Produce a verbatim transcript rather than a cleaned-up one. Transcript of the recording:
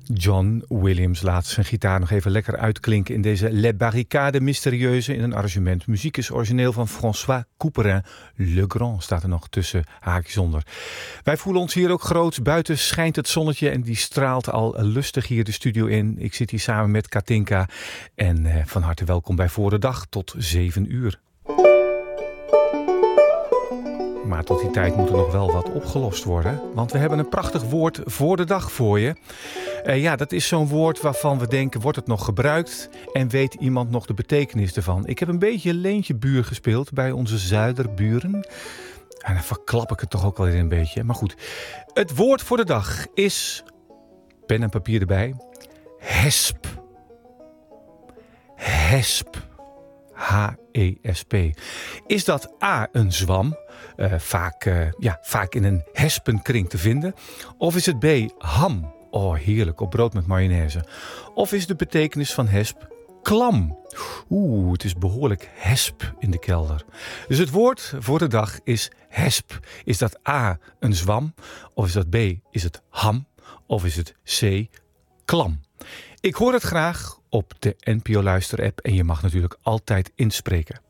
John Williams laat zijn gitaar nog even lekker uitklinken in deze Les Barricades Mystérieuses in een arrangement. Muziek is origineel van François Couperin. Le Grand staat er nog tussen haakjes onder. Wij voelen ons hier ook groot. Buiten schijnt het zonnetje en die straalt al lustig hier de studio in. Ik zit hier samen met Katinka en eh, van harte welkom bij Voor de Dag tot zeven uur. Maar tot die tijd moet er nog wel wat opgelost worden. Want we hebben een prachtig woord voor de dag voor je. Uh, ja, dat is zo'n woord waarvan we denken, wordt het nog gebruikt? En weet iemand nog de betekenis ervan? Ik heb een beetje leentje buur gespeeld bij onze zuiderburen. En dan verklap ik het toch ook wel weer een beetje. Maar goed, het woord voor de dag is, pen en papier erbij, hesp. Hesp. H E S P. Is dat A, een zwam, uh, vaak, uh, ja, vaak in een hespenkring te vinden? Of is het B, ham? Oh, heerlijk, op brood met mayonaise. Of is de betekenis van hesp klam? Oeh, het is behoorlijk hesp in de kelder. Dus het woord voor de dag is hesp. Is dat A, een zwam? Of is dat B, is het ham? Of is het C, klam? Ik hoor het graag op de N P O Luister-app en je mag natuurlijk altijd inspreken.